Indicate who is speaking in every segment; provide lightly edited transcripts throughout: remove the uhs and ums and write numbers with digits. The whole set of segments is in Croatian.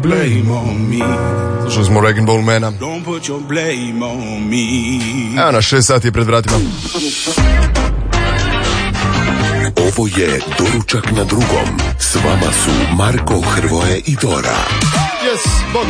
Speaker 1: blame on me.
Speaker 2: Slušali smo Wrecking Ball Mana.
Speaker 1: Don't put your blame on me.
Speaker 2: Evo na 6 sati je pred vratima.
Speaker 3: Ovo je Doručak na drugom. S vama su Marko, Hrvoje i Dora.
Speaker 2: Yes, bog.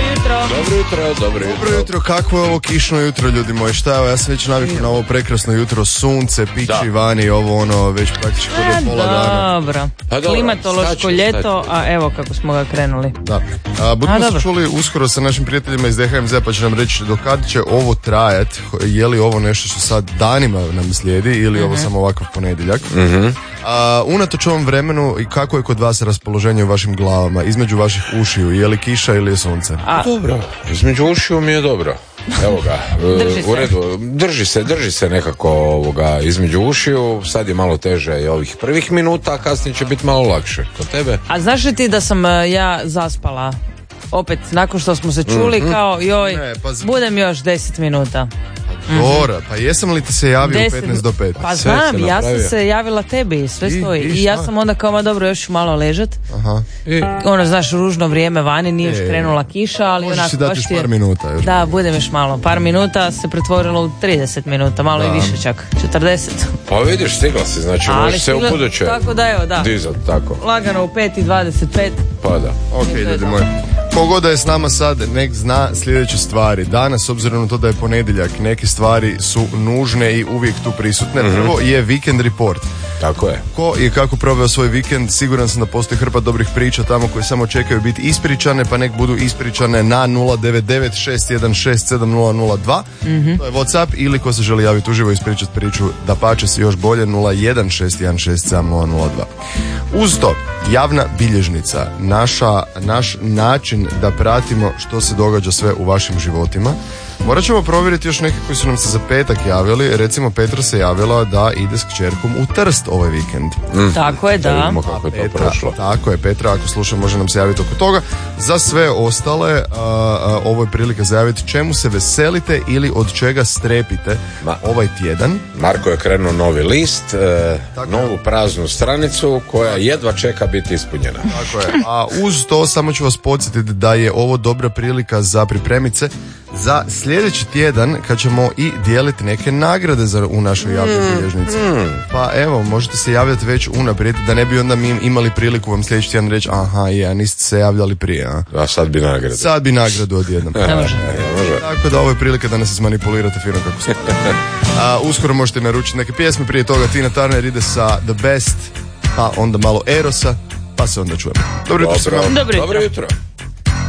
Speaker 2: Dobro jutro, kakvo je ovo kišno jutro, ljudi moji? Šta je, ja sam već navikao na ovo prekrasno jutro, sunce, piči vani, ovo ono, već praktički kod je pola dana.
Speaker 4: Dobro, klimatološko ljeto, a evo kako smo ga krenuli.
Speaker 2: Da, budemo se čuli uskoro sa našim prijateljima iz DHMZ, pa će nam reći do kad će ovo trajati, je li ovo nešto što sad danima nam slijedi ili ovo samo ovakav ponedjeljak. Unatoč ovom vremenu, i kako je kod vas raspoloženje u vašim glavama, između vaših ušiju, je li kiša ili je sunce?
Speaker 5: Dobro, između ušiju mi je dobro. Evo ga, u redu, drži se nekako između ušiju, sad je malo teže i ovih prvih minuta, a kasnije će biti malo lakše. Kod tebe?
Speaker 4: A znaš li ti da sam ja zaspala? Opet, nakon što smo se čuli, kao budem još 10 minuta.
Speaker 2: Dora, pa jesam li ti se javio u 15 do 5?
Speaker 4: Pa znam, ja sam se javila tebi, sve stoji. I ja sam onda kao, dobro, još malo ležat. Ono, znaš, ružno vrijeme vani, nije još krenula kiša, ali
Speaker 2: možeš
Speaker 4: onako
Speaker 2: si dati još par minuta. Još
Speaker 4: da, budem još malo. Par minuta se pretvorilo u 30 minuta, malo i više čak, 40.
Speaker 5: Pa vidiš, stigla si, znači možeš se u buduće
Speaker 4: tako da, evo, da.
Speaker 5: dizat, tako.
Speaker 4: Lagano u 5:25.
Speaker 5: Pa da.
Speaker 2: Ok, ljudi moji. Kogoda je s nama sad, nek zna sljedeće stvari. Danas, s obzirom na to da je ponedjeljak, neke stvari su nužne i uvijek tu prisutne. Prvo je Weekend Report.
Speaker 5: Tako je.
Speaker 2: Ko je kako proveo svoj vikend, siguran sam da postoji hrpa dobrih priča tamo koje samo čekaju biti ispričane, pa nek budu ispričane na 099-616-7002. To je WhatsApp, ili ko se želi javiti uživo i ispričati priču, da pače se još bolje, 01616-7002. Uz to, javna bilježnica, naš način da pratimo što se događa sve u vašim životima. Morat ćemo provjeriti još neke koji su nam se za petak javili. Recimo Petra se javila da ide s kćerkom u Trst ovaj vikend.
Speaker 4: Tako je, da.
Speaker 5: Kako je to prošlo.
Speaker 2: Tako je, Petra, ako sluša može nam se javiti oko toga. Za sve ostale, ovo je prilika za javiti čemu se veselite ili od čega strepite ovaj tjedan.
Speaker 5: Marko je krenuo novi list, novu praznu stranicu koja jedva čeka biti ispunjena.
Speaker 2: Tako je. A uz to samo ću vas podsjetiti da je ovo dobra prilika za pripremice za sljedeći tjedan kad ćemo i dijeliti neke nagrade u našoj javnoj bilježnici. Pa evo, možete se javljati već unaprijed, da ne bi onda mi imali priliku vam sljedeći tjedan reći niste se javljali prije.
Speaker 5: A sad bi nagradu.
Speaker 2: Sad bi nagradu odjednom.
Speaker 4: Ne može.
Speaker 2: Tako da ovo je prilika da nas izmanipulirate fino kako ste. Uskoro možete naručiti neke pjesme, prije toga Tina Turner ide sa The Best, pa onda malo Erosa, pa se onda čujemo. Dobro jutro.
Speaker 5: Dobro jutro.